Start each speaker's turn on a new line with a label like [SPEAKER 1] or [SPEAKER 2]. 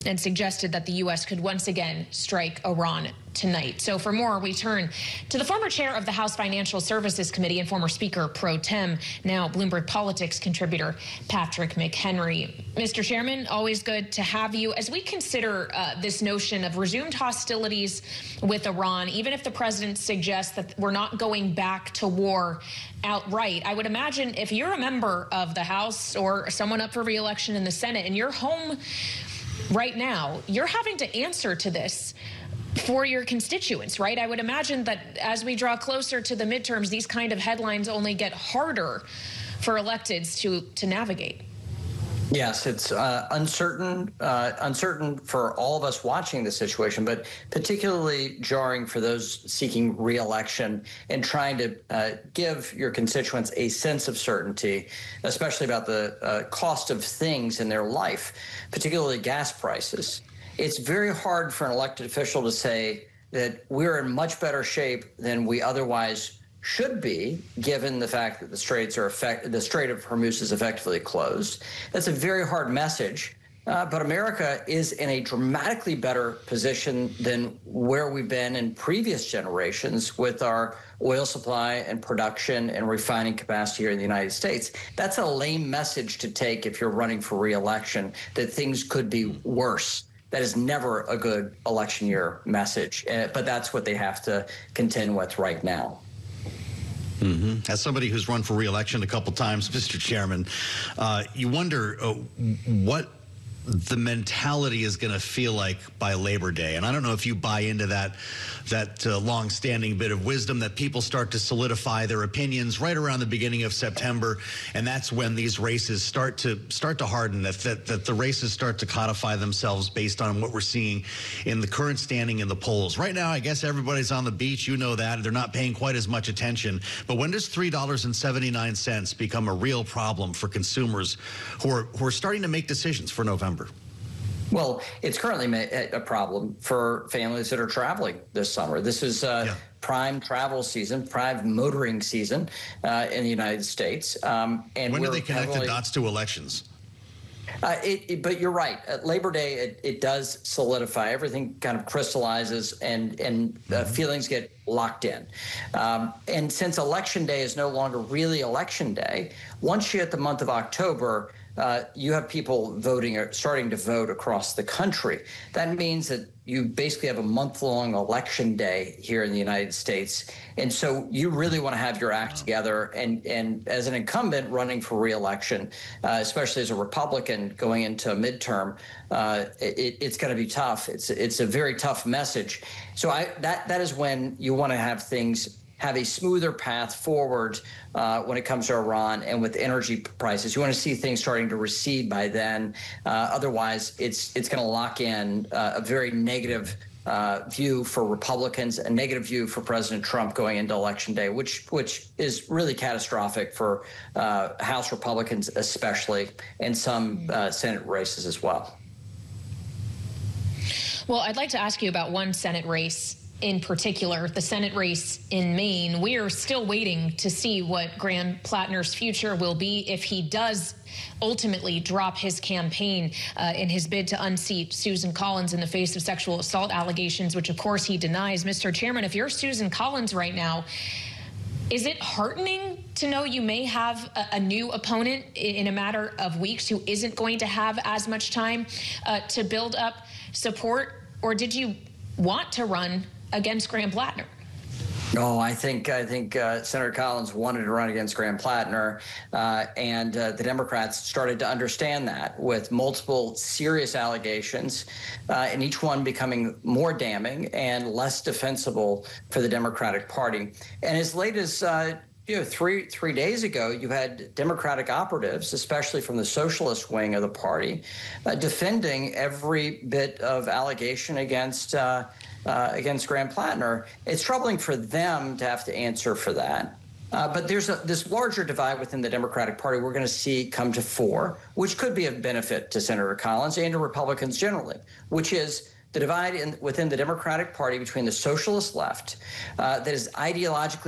[SPEAKER 1] and suggested that the U.S. could once again strike Iran tonight. So for more, we turn to the former chair of the House Financial Services Committee and former Speaker pro tem, now Bloomberg Politics contributor, Patrick McHenry. Mr. Chairman, always good to have you. As we consider this notion of resumed hostilities with Iran, even if the president suggests that we're not going back to war outright, I would imagine if you're a member of the House or someone up for re-election in the Senate and you're home right now, you're having to answer to this for your constituents, right? I would imagine that as we draw closer to the midterms, these kind of headlines only get harder for electeds to navigate.
[SPEAKER 2] Yes, it's uncertain for all of us watching the situation, but particularly jarring for those seeking re-election and trying to give your constituents a sense of certainty, especially about the cost of things in their life, particularly gas prices. It's very hard for an elected official to say that we're in much better shape than we otherwise should be, given the fact that the Strait of Hormuz is effectively closed. That's a very hard message, but America is in a dramatically better position than where we've been in previous generations with our oil supply and production and refining capacity here in the United States. That's a lame message to take if you're running for re-election, that things could be worse. That is never a good election year message, but that's what they have to contend with right now.
[SPEAKER 3] Mm-hmm. As somebody who's run for re-election a couple times, Mr. Chairman, you wonder what the mentality is going to feel like by Labor Day. And I don't know if you buy into that long-standing bit of wisdom that people start to solidify their opinions right around the beginning of September, and that's when these races start to harden, that the races start to codify themselves based on what we're seeing in the current standing in the polls. Right now, I guess everybody's on the beach, you know that, they're not paying quite as much attention. But when does $3.79 become a real problem for consumers who are starting to make decisions for November?
[SPEAKER 2] Well, it's currently a problem for families that are traveling this summer. This is prime travel season, prime motoring season in the United States. And
[SPEAKER 3] when do they connect the dots to elections?
[SPEAKER 2] But you're right. At Labor Day, it does solidify. Everything kind of crystallizes and feelings get locked in. And since Election Day is no longer really Election Day, once you hit the month of October, you have people voting or starting to vote across the country. That means that you basically have a month-long election day here in the United States. And so you really want to have your act together. And as an incumbent running for re-election, especially as a Republican going into a midterm, it's going to be tough. It's a very tough message. So that is when you want to have things have a smoother path forward when it comes to Iran and with energy prices. You want to see things starting to recede by then. Otherwise, it's going to lock in a very negative view for Republicans, a negative view for President Trump going into Election Day, which is really catastrophic for House Republicans especially, and some Senate races as well.
[SPEAKER 1] Well, I'd like to ask you about one Senate race in particular, the Senate race in Maine. We are still waiting to see what Graham Plattner's future will be if he does ultimately drop his campaign in his bid to unseat Susan Collins in the face of sexual assault allegations, which of course he denies. Mr. Chairman, if you're Susan Collins right now, is it heartening to know you may have a new opponent in a matter of weeks who isn't going to have as much time to build up support? Or did you want to run against Graham Plattner?
[SPEAKER 2] No, I think Senator Collins wanted to run against Graham Plattner, and the Democrats started to understand that with multiple serious allegations, and each one becoming more damning and less defensible for the Democratic Party. And as late as three days ago, you had Democratic operatives, especially from the socialist wing of the party, defending every bit of allegation against Graham Plattner. It's troubling for them to have to answer for that. But there's this larger divide within the Democratic Party we're going to see come to fore, which could be of benefit to Senator Collins and to Republicans generally, which is the divide within the Democratic Party between the socialist left that is ideologically